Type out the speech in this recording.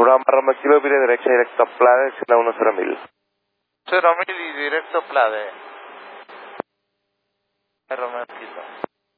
Roma Kilo, direct to Plade, 110.000. 11000 y directo Plade.